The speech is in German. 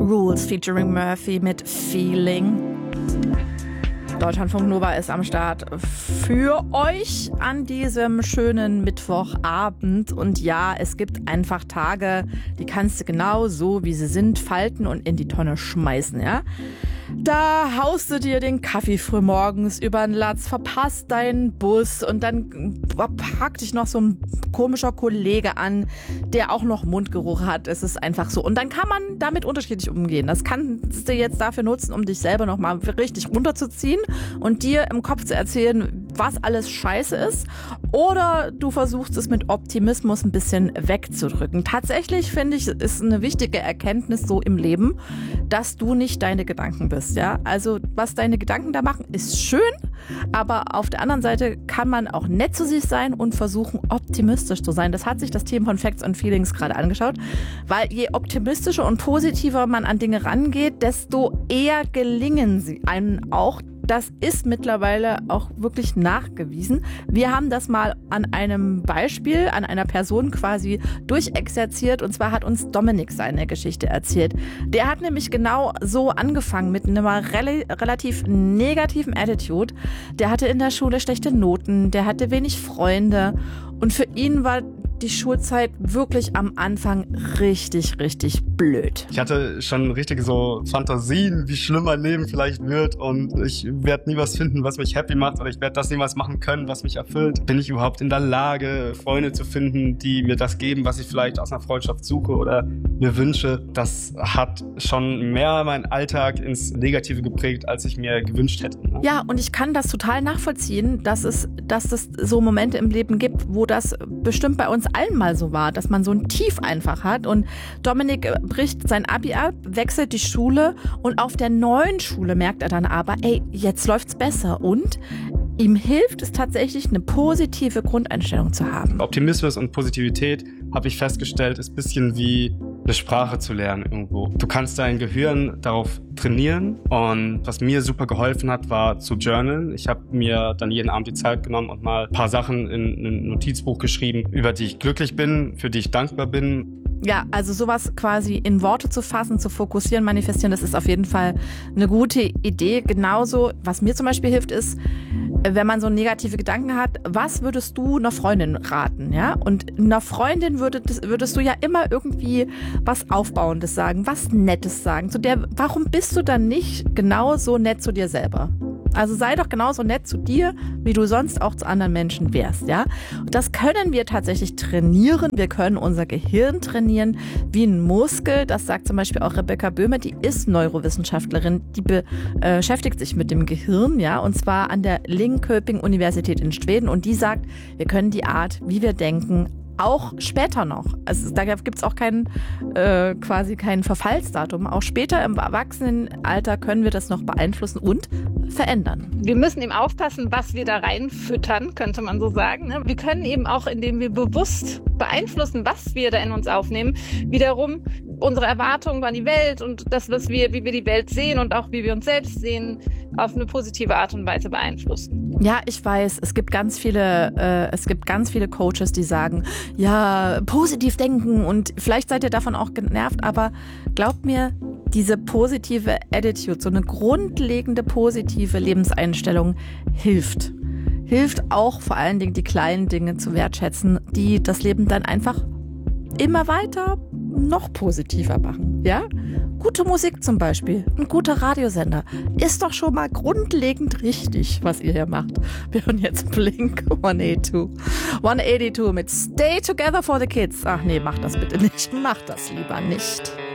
Rules featuring Murphy mit Feeling. Deutschlandfunk Nova ist am Start für euch an diesem schönen Mittwochabend. Und ja, es gibt einfach Tage, die kannst du genau so, wie sie sind, falten und in die Tonne schmeißen, ja? Da haust du dir den Kaffee frühmorgens über den Latz, verpasst deinen Bus und dann packt dich noch so ein komischer Kollege an, der auch noch Mundgeruch hat. Es ist einfach so. Und dann kann man damit unterschiedlich umgehen. Das kannst du jetzt dafür nutzen, um dich selber noch mal richtig runterzuziehen und dir im Kopf zu erzählen, was alles scheiße ist. Oder du versuchst es mit Optimismus ein bisschen wegzudrücken. Tatsächlich finde ich, ist eine wichtige Erkenntnis so im Leben, dass du nicht deine Gedanken bist. Ja? Also was deine Gedanken da machen, ist schön, aber auf der anderen Seite kann man auch nett zu sich sein und versuchen, optimistisch zu sein. Das hat sich das Team von Facts and Feelings gerade angeschaut, weil je optimistischer und positiver man an Dinge rangeht, desto eher gelingen sie einem auch. Das ist mittlerweile auch wirklich nachgewiesen. Wir haben das mal an einem Beispiel, an einer Person quasi durchexerziert. Und zwar hat uns Dominik seine Geschichte erzählt. Der hat nämlich genau so angefangen mit einer relativ negativen Attitude. Der hatte in der Schule schlechte Noten, der hatte wenig Freunde. Und für ihn war die Schulzeit wirklich am Anfang richtig, richtig blöd. Ich hatte schon richtig so Fantasien, wie schlimm mein Leben vielleicht wird und ich werde nie was finden, was mich happy macht oder ich werde das niemals machen können, was mich erfüllt. Bin ich überhaupt in der Lage, Freunde zu finden, die mir das geben, was ich vielleicht aus einer Freundschaft suche oder mir wünsche? Das hat schon mehr meinen Alltag ins Negative geprägt, als ich mir gewünscht hätte. Ne? Ja, und ich kann das total nachvollziehen, dass es so Momente im Leben gibt, wo das bestimmt bei uns allen mal so war, dass man so ein Tief einfach hat. Und Dominik bricht sein Abi ab, wechselt die Schule und auf der neuen Schule merkt er dann aber, ey, jetzt läuft's besser. Und ihm hilft es tatsächlich, eine positive Grundeinstellung zu haben. Optimismus und Positivität, habe ich festgestellt, ist ein bisschen wie eine Sprache zu lernen irgendwo. Du kannst dein Gehirn darauf trainieren und was mir super geholfen hat, war zu journalen. Ich habe mir dann jeden Abend die Zeit genommen und mal ein paar Sachen in ein Notizbuch geschrieben, über die ich glücklich bin, für die ich dankbar bin. Ja, also sowas quasi in Worte zu fassen, zu fokussieren, manifestieren, das ist auf jeden Fall eine gute Idee. Genauso, was mir zum Beispiel hilft, ist, wenn man so negative Gedanken hat, was würdest du einer Freundin raten? Ja? Und einer Freundin würdest du ja immer irgendwie was Aufbauendes sagen, was Nettes sagen. Zu der, warum bist du dann nicht genauso nett zu dir selber? Also sei doch genauso nett zu dir, wie du sonst auch zu anderen Menschen wärst, ja? Und das können wir tatsächlich trainieren. Wir können unser Gehirn trainieren wie ein Muskel. Das sagt zum Beispiel auch Rebecca Böhme, die ist Neurowissenschaftlerin, die beschäftigt sich mit dem Gehirn, ja? Und zwar an der Linköping-Universität in Schweden. Und die sagt, wir können die Art, wie wir denken, auch später noch. Also da gibt es auch quasi kein Verfallsdatum. Auch später im Erwachsenenalter können wir das noch beeinflussen und verändern. Wir müssen eben aufpassen, was wir da reinfüttern, könnte man so sagen. Wir können eben auch, indem wir bewusst beeinflussen, was wir da in uns aufnehmen, wiederum unsere Erwartungen an die Welt und das, wie wir die Welt sehen und auch wie wir uns selbst sehen, auf eine positive Art und Weise beeinflussen. Ja, ich weiß, es gibt ganz viele Coaches, die sagen, ja, positiv denken und vielleicht seid ihr davon auch genervt, aber glaubt mir, diese positive Attitude, so eine grundlegende positive Lebenseinstellung hilft. Hilft auch vor allen Dingen die kleinen Dinge zu wertschätzen, die das Leben dann einfach immer weiter noch positiver machen, ja? Gute Musik zum Beispiel, ein guter Radiosender, ist doch schon mal grundlegend richtig, was ihr hier macht. Wir hören jetzt Blink 182. 182 mit Stay Together for the Kids. Ach nee, macht das bitte nicht, macht das lieber nicht.